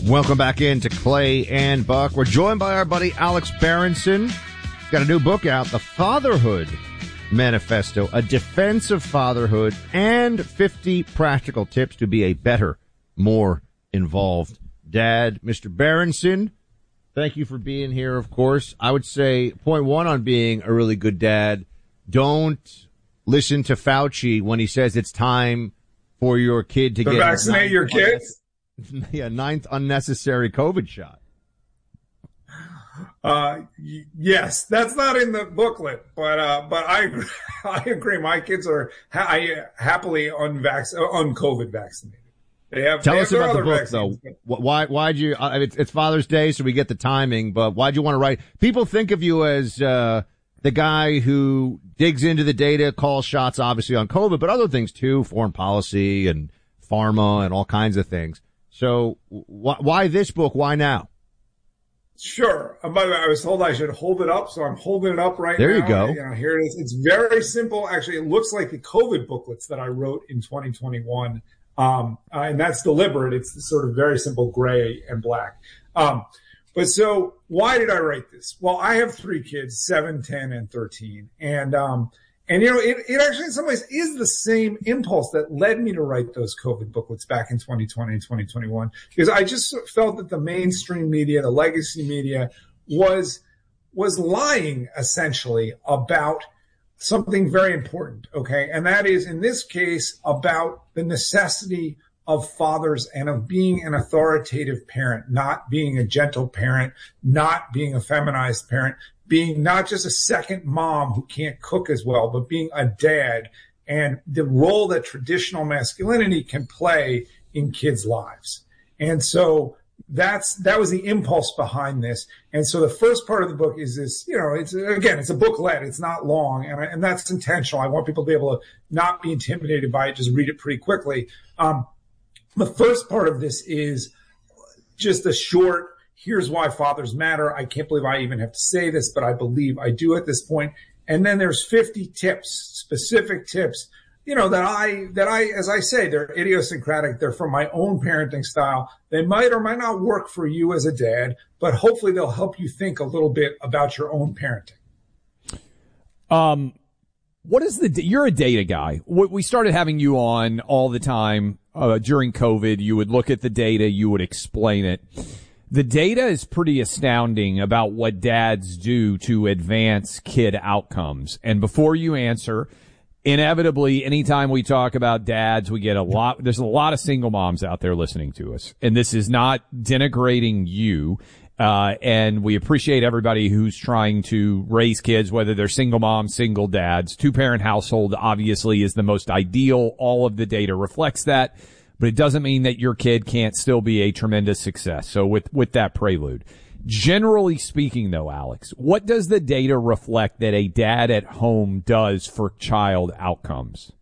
Welcome back into Clay and Buck. We're joined by our buddy Alex Berenson. He's got a new book out, The Fatherhood Manifesto, a defense of fatherhood and 50 practical tips to be a better, more involved dad. Mr. Berenson, thank you for being here, of course. I would say point one on being a really good dad, don't listen to Fauci when he says it's time for your kid to get vaccinate your kids. Ninth unnecessary COVID shot. Yes, that's not in the booklet, but I agree. My kids are happily un-COVID vaccinated. Tell us about the book, though. Why'd you? It's Father's Day, so we get the timing. But why'd you want to write? People think of you as the guy who digs into the data, calls shots, obviously on COVID, but other things too, foreign policy and pharma and all kinds of things. So why this book? Why now? Sure. By the way, I was told I should hold it up, so I'm holding it up right now. There you go. Here it is. It's very simple. Actually, it looks like the COVID booklets that I wrote in 2021. And that's deliberate. It's sort of very simple gray and black. But so why did I write this? Well, I have 3 kids, 7, 10, and 13. And you know, it actually in some ways is the same impulse that led me to write those COVID booklets back in 2020 and 2021, because I just felt that the mainstream media, the legacy media was lying essentially about something very important. Okay. And that is in this case about the necessity of fathers and of being an authoritative parent, not being a gentle parent, not being a feminized parent, being not just a second mom who can't cook as well, but being a dad and the role that traditional masculinity can play in kids' lives. And so that was the impulse behind this. And so the first part of the book is this, you know, it's a booklet. It's not long. And that's intentional. I want people to be able to not be intimidated by it. Just read it pretty quickly. The first part of this is just a short, here's why fathers matter. I can't believe I even have to say this, but I believe I do at this point. And then there's 50 tips, specific tips, you know, that I, as I say, they're idiosyncratic. They're from my own parenting style. They might or might not work for you as a dad, but hopefully they'll help you think a little bit about your own parenting. What is you're a data guy. We started having you on all the time, during COVID. You would look at the data, you would explain it. The data is pretty astounding about what dads do to advance kid outcomes. And before you answer, inevitably, anytime we talk about dads, there's a lot of single moms out there listening to us. And this is not denigrating you. And we appreciate everybody who's trying to raise kids, whether they're single moms, single dads. 2-parent household obviously is the most ideal. All of the data reflects that, but it doesn't mean that your kid can't still be a tremendous success. So with that prelude, generally speaking though, Alex, what does the data reflect that a dad at home does for child outcomes?